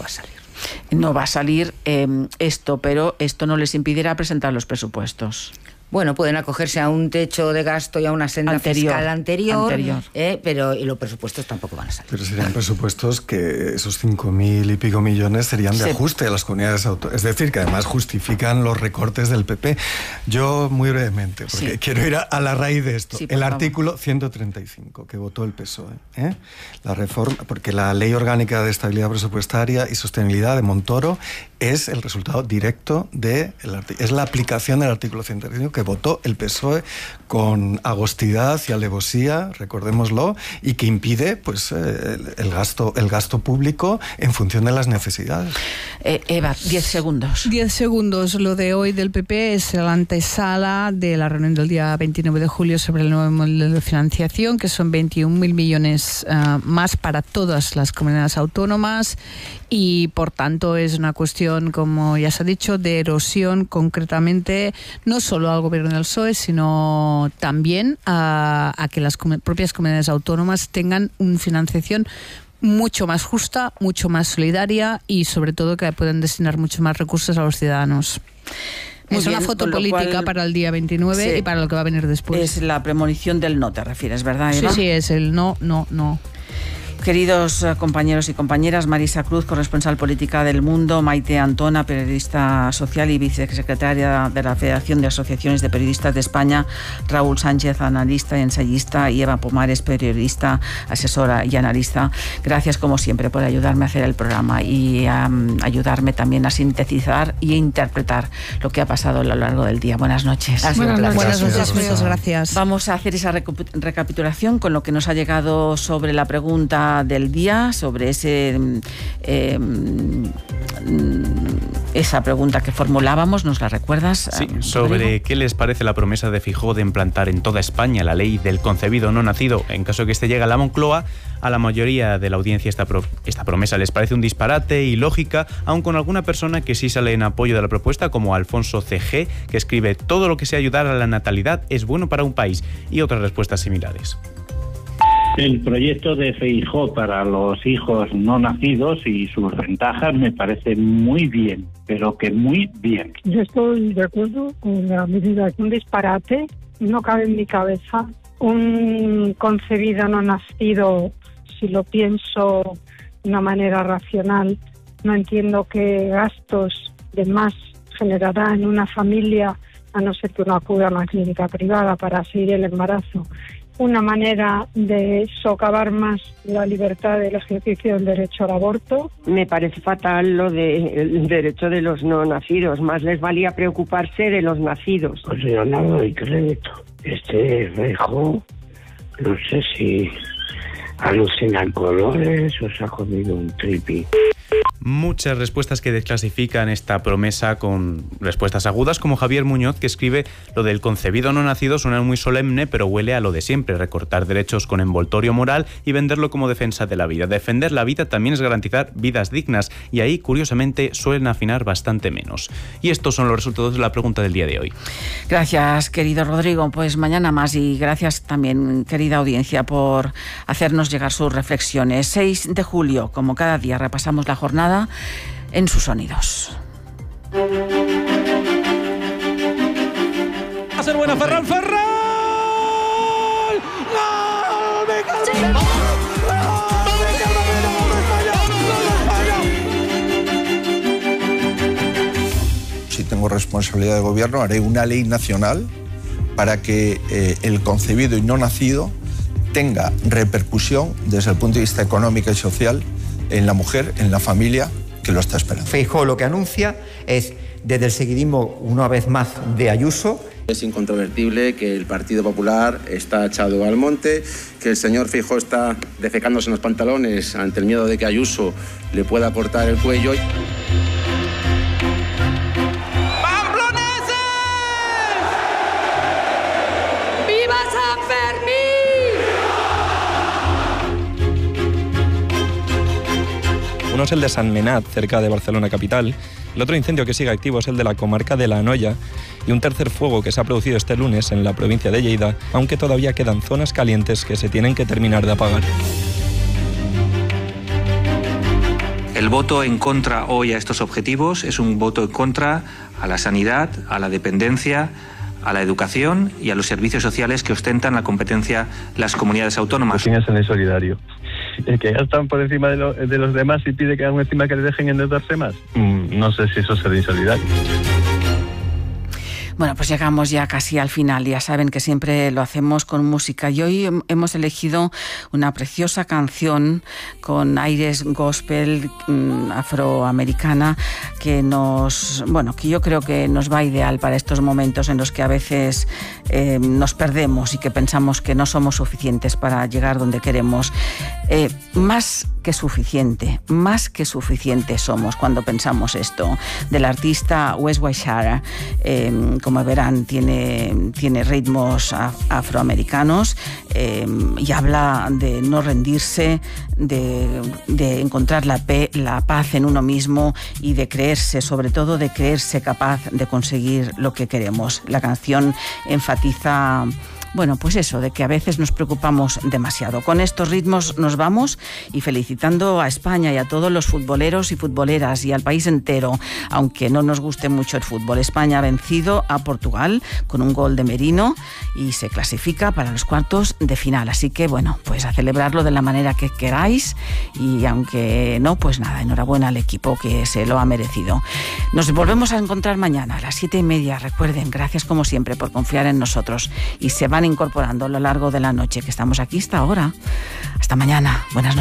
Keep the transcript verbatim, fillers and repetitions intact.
a salir. No va a salir eh, esto, pero esto no les impedirá presentar los presupuestos. Bueno, pueden acogerse a un techo de gasto y a una senda anterior, fiscal anterior, anterior. Eh, pero y los presupuestos tampoco van a salir. Pero serían presupuestos que esos cinco mil y pico millones serían de sí. ajuste a las comunidades autónomas. Es decir, que además justifican los recortes del P P. Yo, muy brevemente, porque sí. quiero ir a, a la raíz de esto. Sí, el artículo favor. ciento treinta y cinco, que votó el P S O E. ¿eh? La reforma, porque la Ley Orgánica de Estabilidad Presupuestaria y Sostenibilidad de Montoro es el resultado directo de... El, es la aplicación del artículo ciento treinta y cinco que votó el P S O E con agostidad y alevosía, recordémoslo, y que impide pues eh, el gasto el gasto público en función de las necesidades. Eh, Eva, diez segundos. Diez segundos. Lo de hoy del P P es la antesala de la reunión del día veintinueve de julio sobre el nuevo modelo de financiación, que son veintiún mil millones uh, más para todas las comunidades autónomas, y por tanto es una cuestión, como ya se ha dicho, de erosión concretamente, no solo al gobierno del P S O E, sino también a, a que las com- propias comunidades autónomas tengan una financiación mucho más justa, mucho más solidaria y sobre todo que puedan destinar mucho más recursos a los ciudadanos. Muy es bien, una foto política cual, para el día veintinueve sí, y para lo que va a venir después. Es la premonición del no, te refieres, ¿verdad, Eva? Sí, sí, es el no, no, no. Queridos compañeros y compañeras, Marisa Cruz, corresponsal política del Mundo, Maite Antona, periodista social y vicesecretaria de la Federación de Asociaciones de Periodistas de España, Raúl Sánchez, analista y ensayista, y Eva Pomares, periodista, asesora y analista. Gracias, como siempre, por ayudarme a hacer el programa y um, ayudarme también a sintetizar y interpretar lo que ha pasado a lo largo del día. Buenas noches. Buenas, buenas, buenas noches, muchas gracias. Vamos a hacer esa recu- recapitulación con lo que nos ha llegado sobre la pregunta del día, sobre ese eh, esa pregunta que formulábamos. ¿Nos la recuerdas? Sí, sobre Rodrigo? ¿Qué les parece la promesa de Feijóo de implantar en toda España la ley del concebido no nacido en caso de que este llegue a la Moncloa? A la mayoría de la audiencia esta, pro, esta promesa les parece un disparate, ilógica, aun con alguna persona que sí sale en apoyo de la propuesta, como Alfonso C G, que escribe: todo lo que sea ayudar a la natalidad es bueno para un país, y otras respuestas similares. El proyecto de Feijóo para los hijos no nacidos y sus ventajas me parece muy bien, pero que muy bien. Yo estoy de acuerdo con la medida. Un disparate, no cabe en mi cabeza. Un concebido no nacido, si lo pienso de una manera racional, no entiendo qué gastos de más generará en una familia, a no ser que uno acuda a una clínica privada para seguir el embarazo. Una manera de socavar más la libertad del ejercicio del derecho al aborto. Me parece fatal lo del derecho de los no nacidos. Más les valía preocuparse de los nacidos. Pues yo no doy crédito. Este Feijóo, no sé si alucina en colores o se ha comido un tripi. Muchas respuestas que desclasifican esta promesa con respuestas agudas, como Javier Muñoz, que escribe: lo del concebido no nacido suena muy solemne, pero huele a lo de siempre, recortar derechos con envoltorio moral y venderlo como defensa de la vida. Defender la vida también es garantizar vidas dignas, y ahí, curiosamente, suelen afinar bastante menos. Y estos son los resultados de la pregunta del día de hoy. Gracias, querido Rodrigo. Pues mañana más, y gracias también, querida audiencia, por hacernos llegar sus reflexiones. seis de julio, como cada día, repasamos la jornada en sus sonidos. Va a ser buena Ferran, Ferran. ¡Gol! ¡Gol! ¡Gol! Si tengo responsabilidad de gobierno, haré una ley nacional para que eh, el concebido y no nacido tenga repercusión desde el punto de vista económico y social en la mujer, en la familia que lo está esperando. Feijóo lo que anuncia es, desde el seguidismo, una vez más, de Ayuso. Es incontrovertible que el Partido Popular está echado al monte, que el señor Feijóo está defecándose en los pantalones ante el miedo de que Ayuso le pueda cortar el cuello. Uno es el de San Menat, cerca de Barcelona capital. El otro incendio que sigue activo es el de la comarca de La Anoia. Y un tercer fuego que se ha producido este lunes en la provincia de Lleida, aunque todavía quedan zonas calientes que se tienen que terminar de apagar. El voto en contra hoy a estos objetivos es un voto en contra a la sanidad, a la dependencia, a la educación y a los servicios sociales que ostentan la competencia las comunidades autónomas. ¿Quién es el insolidario? ¿El que ya están por encima de, lo, de los demás y pide que aún encima que le dejen endeudarse más? Mm, no sé si eso será insolidario. Bueno, pues llegamos ya casi al final. Ya saben que siempre lo hacemos con música. Y hoy hemos elegido una preciosa canción con aires gospel mmm, afroamericana que nos, bueno, que yo creo que nos va ideal para estos momentos en los que a veces eh, nos perdemos y que pensamos que no somos suficientes para llegar donde queremos. Eh, más que suficiente, más que suficiente somos cuando pensamos esto. Del artista Wes Wishara, eh, como verán, tiene, tiene ritmos af afroamericanos eh, y habla de no rendirse, de, de encontrar la, pe la paz en uno mismo y de creerse, sobre todo de creerse capaz de conseguir lo que queremos. La canción enfatiza... Bueno, pues eso, de que a veces nos preocupamos demasiado. Con estos ritmos nos vamos y felicitando a España y a todos los futboleros y futboleras y al país entero, aunque no nos guste mucho el fútbol. España ha vencido a Portugal con un gol de Merino y se clasifica para los cuartos de final. Así que, bueno, pues a celebrarlo de la manera que queráis y aunque no, pues nada, enhorabuena al equipo que se lo ha merecido. Nos volvemos a encontrar mañana a las siete y media. Recuerden, gracias como siempre por confiar en nosotros y se van incorporando a lo largo de la noche, que estamos aquí hasta ahora. Hasta mañana. Buenas noches.